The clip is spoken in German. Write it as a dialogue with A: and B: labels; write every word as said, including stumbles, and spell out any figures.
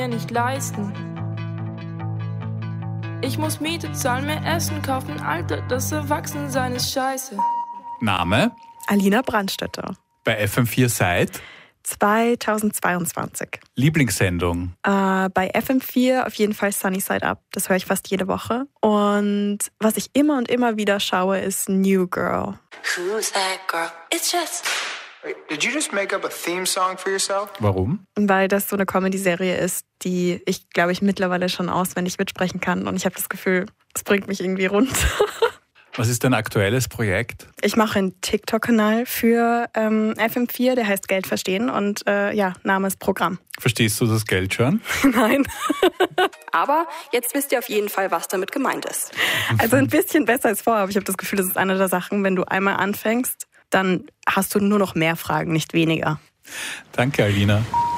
A: nicht leisten. Ich muss Miete zahlen, mir Essen kaufen, Alter, das Erwachsensein ist scheiße.
B: Name?
C: Alina Brandstätter.
B: Bei F M vier seit?
C: zweitausendzweiundzwanzig.
B: Lieblingssendung?
C: Äh, bei F M vier auf jeden Fall Sunny Side Up. Das höre ich fast jede Woche. Und was ich immer und immer wieder schaue, ist New Girl.
D: Who's that girl? It's just...
E: Wait, did you just make up a theme song for yourself?
B: Warum?
C: Weil das so eine Comedy-Serie ist, die ich, glaube ich, mittlerweile schon auswendig mitsprechen kann. Und ich habe das Gefühl, es bringt mich irgendwie runter.
B: Was ist dein aktuelles Projekt?
C: Ich mache einen TikTok-Kanal für ähm, F M vier, der heißt Geld verstehen. Und äh, ja, Name ist Programm.
B: Verstehst du das Geld schon?
C: Nein.
F: Aber jetzt wisst ihr auf jeden Fall, was damit gemeint ist.
C: Also ein bisschen besser als vorher, aber ich habe das Gefühl, das ist eine der Sachen, wenn du einmal anfängst, dann hast du nur noch mehr Fragen, nicht weniger.
B: Danke, Alina.